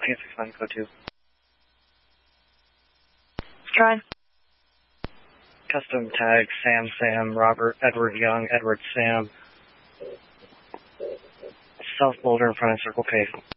969, code 2. Try. Custom tag, Sam, Robert, Edward Young, Edward Sam. South Boulder in front of Circle K.